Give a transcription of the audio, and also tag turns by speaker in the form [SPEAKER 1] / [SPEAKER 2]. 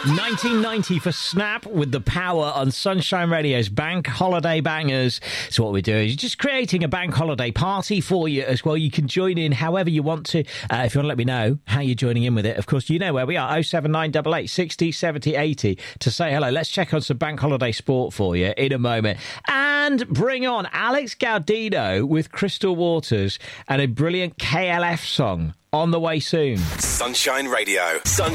[SPEAKER 1] 1990 for Snap with The Power on Sunshine Radio's Bank Holiday Bangers. So what we're doing is just creating a bank holiday party for you as well. You can join in however you want to. If you want to let me know how you're joining in with it, of course, you know where we are, 07988 60 70 80 to say hello. Let's check on some bank holiday sport for you in a moment. And bring on Alex Gaudino with Crystal Waters and a brilliant KLF song on the way soon.
[SPEAKER 2] Sunshine Radio.